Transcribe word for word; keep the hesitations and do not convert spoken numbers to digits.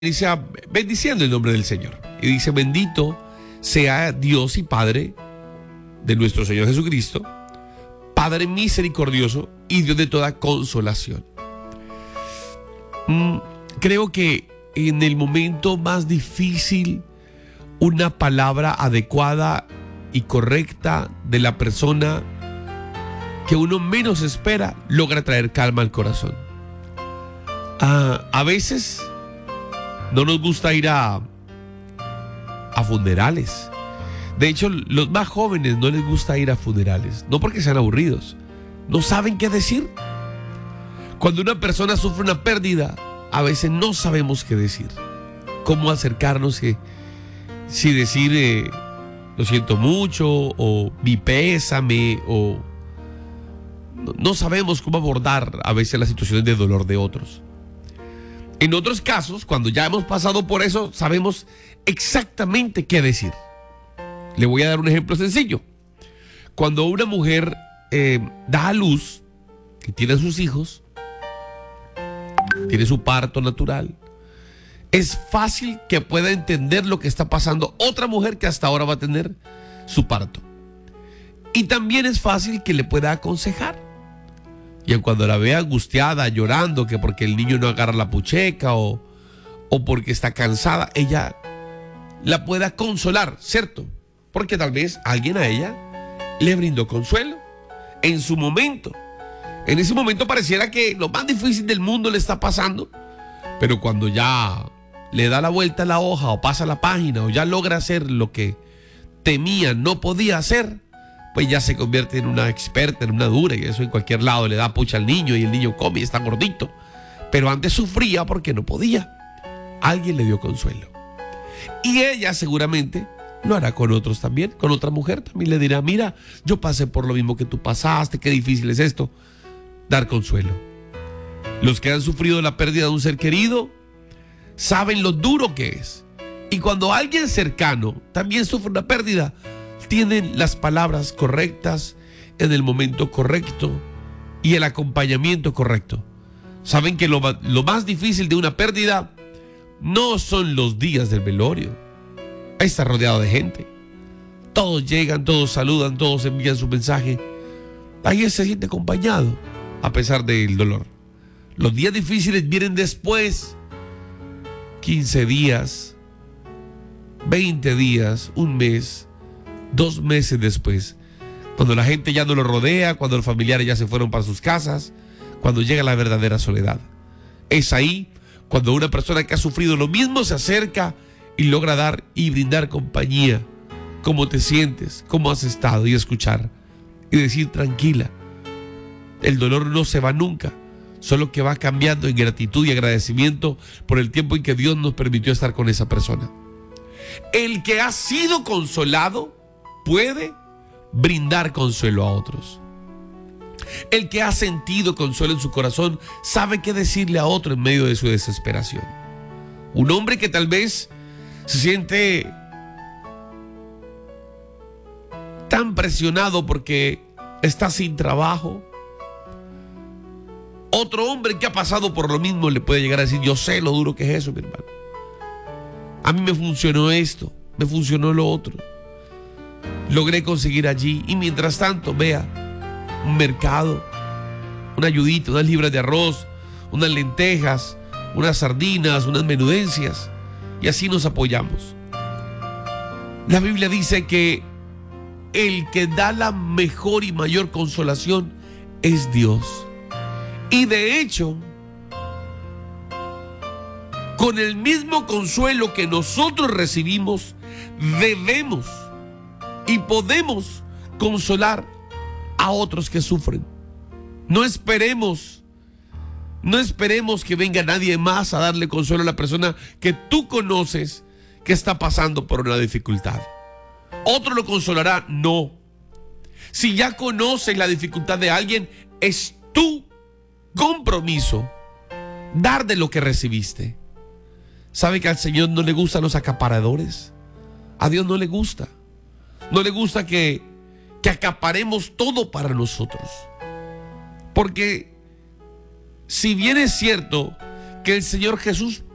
inicia bendiciendo el nombre del Señor. Y dice: bendito sea Dios y Padre de nuestro Señor Jesucristo, Padre misericordioso y Dios de toda consolación. Mm, creo que en el momento más difícil, una palabra adecuada y correcta de la persona que uno menos espera logra traer calma al corazón. Ah, a veces no nos gusta ir a, a funerales. De hecho, los más jóvenes no les gusta ir a funerales, no porque sean aburridos, no saben qué decir. Cuando una persona sufre una pérdida, a veces no sabemos qué decir, cómo acercarnos, eh, si decir eh, lo siento mucho, o mi pésame, o no, no sabemos cómo abordar a veces las situaciones de dolor de otros. En otros casos, cuando ya hemos pasado por eso, sabemos exactamente qué decir. Le voy a dar un ejemplo sencillo. Cuando una mujer eh, da a luz, que tiene a sus hijos, tiene su parto natural, es fácil que pueda entender lo que está pasando otra mujer que hasta ahora va a tener su parto. Y también es fácil que le pueda aconsejar. Y cuando la vea angustiada, llorando, que porque el niño no agarra la pucheca o, o porque está cansada, ella la pueda consolar, ¿cierto? Porque tal vez alguien a ella le brindó consuelo en su momento. En ese momento pareciera que lo más difícil del mundo le está pasando, pero cuando ya le da la vuelta a la hoja o pasa la página o ya logra hacer lo que temía no podía hacer, pues ya se convierte en una experta, en una dura, y eso en cualquier lado le da pucha al niño y el niño come y está gordito. Pero antes sufría porque no podía. Alguien le dio consuelo. Y ella seguramente lo hará con otros también, con otra mujer también le dirá: mira, yo pasé por lo mismo que tú pasaste, qué difícil es esto. Dar consuelo. Los que han sufrido la pérdida de un ser querido saben lo duro que es. Y cuando alguien cercano también sufre una pérdida, tienen las palabras correctas en el momento correcto y el acompañamiento correcto. Saben que lo, lo más difícil de una pérdida no son los días del velorio. Ahí está rodeado de gente. Todos llegan, todos saludan, todos envían su mensaje. Ahí se siente acompañado a pesar del dolor. Los días difíciles vienen después. quince días, veinte días, un mes, dos meses después, cuando la gente ya no lo rodea, cuando los familiares ya se fueron para sus casas, cuando llega la verdadera soledad. Es ahí cuando una persona que ha sufrido lo mismo se acerca y logra dar y brindar compañía. ¿Cómo te sientes? ¿Cómo has estado? Y escuchar y decir: tranquila, el dolor no se va nunca, solo que va cambiando en gratitud y agradecimiento por el tiempo en que Dios nos permitió estar con esa persona. El que ha sido consolado puede brindar consuelo a otros. El que ha sentido consuelo en su corazón sabe qué decirle a otro en medio de su desesperación. Un hombre que tal vez se siente tan presionado porque está sin trabajo, otro hombre que ha pasado por lo mismo le puede llegar a decir: yo sé lo duro que es eso, mi hermano. A mí me funcionó esto, me funcionó lo otro. Logré conseguir allí. Y mientras tanto, vea, un mercado, una ayudita, unas libras de arroz, unas lentejas, unas sardinas, unas menudencias. Y así nos apoyamos. La Biblia dice que el que da la mejor y mayor consolación es Dios. Y de hecho, con el mismo consuelo que nosotros recibimos, debemos y podemos consolar a otros que sufren. No esperemos, no esperemos que venga nadie más a darle consuelo a la persona que tú conoces que está pasando por una dificultad. ¿Otro lo consolará? No. Si ya conoces la dificultad de alguien, es tu compromiso dar de lo que recibiste. ¿Sabe que al Señor no le gustan los acaparadores? A Dios no le gusta. No le gusta que, que acaparemos todo para nosotros. Porque si bien es cierto que el Señor Jesús